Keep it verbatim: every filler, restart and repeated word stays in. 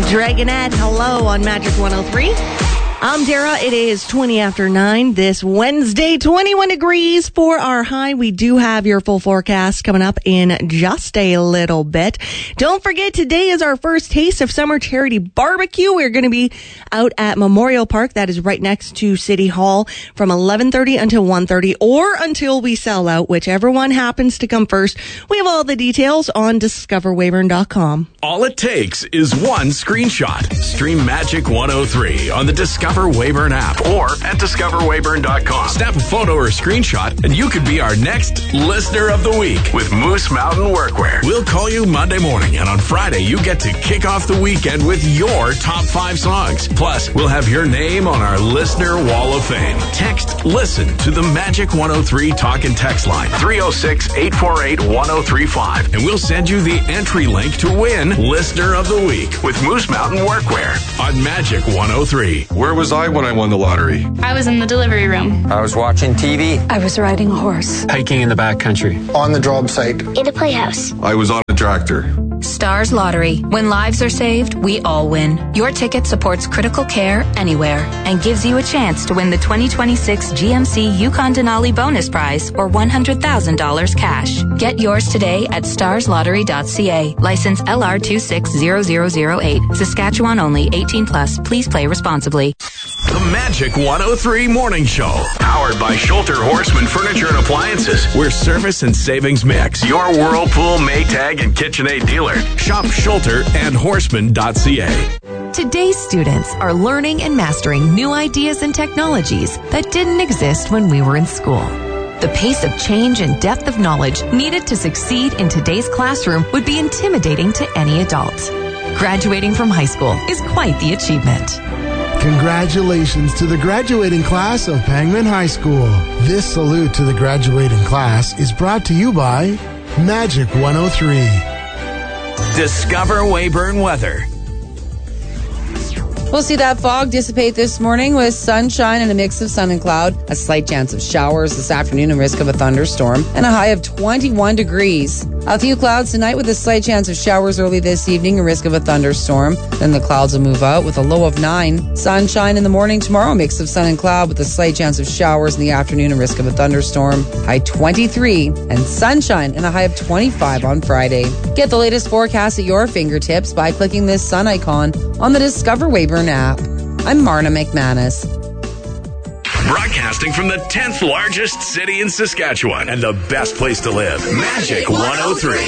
Dragonette, hello on Magic one oh three. I'm Dara. It is twenty after nine this Wednesday, twenty-one degrees for our high. We do have your full forecast coming up in just a little bit. Don't forget, today is our first taste of summer charity barbecue. We're going to be out at Memorial Park. That is right next to City Hall from eleven thirty until one thirty or until we sell out, whichever one happens to come first. We have all the details on discover weyburn dot com. All it takes is one screenshot. Stream Magic one oh three on the Discover Weyburn app or at discover weyburn dot com. Snap a photo or screenshot and you could be our next Listener of the Week with Moose Mountain Workwear. We'll call you Monday morning, and on Friday you get to kick off the weekend with your top five songs. Plus, we'll have your name on our Listener Wall of Fame. Text LISTEN to the Magic one oh three talk and text line three oh six, eight four eight, one oh three five, and we'll send you the entry link to win Listener of the Week with Moose Mountain Workwear on Magic one oh three. Where was I when I won the lottery? I was in the delivery room. I was watching T V. I was riding a horse. Hiking in the backcountry. On the job site. In a playhouse. I was on a tractor. Stars Lottery. When lives are saved, we all win. Your ticket supports critical care anywhere and gives you a chance to win the twenty twenty-six G M C Yukon Denali bonus prize or one hundred thousand dollars cash. Get yours today at stars lottery dot c a. License L R two six zero zero zero eight. Saskatchewan only. eighteen plus. Please play responsibly. The Magic one oh three Morning Show. Powered by Schulter Horseman Furniture and Appliances. Where service and savings mix. Your Whirlpool, Maytag, and KitchenAid dealer. Shop Schulter and horseman dot c a. Today's students are learning and mastering new ideas and technologies that didn't exist when we were in school. The pace of change and depth of knowledge needed to succeed in today's classroom would be intimidating to any adult. Graduating from high school is quite the achievement. Congratulations to the graduating class of Pangman High School. This salute to the graduating class is brought to you by Magic one oh three. Discover Weyburn weather. We'll see that fog dissipate this morning with sunshine and a mix of sun and cloud. A slight chance of showers this afternoon and risk of a thunderstorm. And a high of twenty-one degrees. A few clouds tonight with a slight chance of showers early this evening and risk of a thunderstorm. Then the clouds will move out with a low of nine. Sunshine in the morning tomorrow. Mix of sun and cloud with a slight chance of showers in the afternoon and risk of a thunderstorm. High twenty-three. And sunshine and a high of twenty-five on Friday. Get the latest forecast at your fingertips by clicking this sun icon on the Discover Weyburn app. I'm Marna McManus. Broadcasting from the tenth largest city in Saskatchewan and the best place to live, Magic one oh three.